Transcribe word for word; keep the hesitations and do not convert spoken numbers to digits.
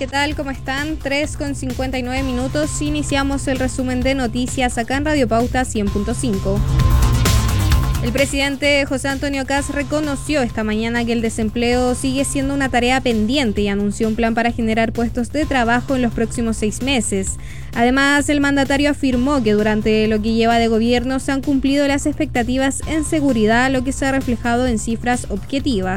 ¿qué tal? ¿Cómo están? tres con cincuenta y nueve minutos. Iniciamos el resumen de noticias acá en Radio Pauta cien punto cinco. El presidente José Antonio Kast reconoció esta mañana que el desempleo sigue siendo una tarea pendiente y anunció un plan para generar puestos de trabajo en los próximos seis meses. Además, el mandatario afirmó que durante lo que lleva de gobierno se han cumplido las expectativas en seguridad, lo que se ha reflejado en cifras objetivas.